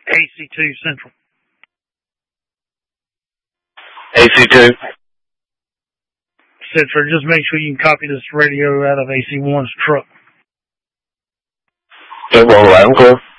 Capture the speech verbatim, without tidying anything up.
A C two Central. A C two. Central, just make sure you can copy this radio out of A C one's truck. It won't let him go.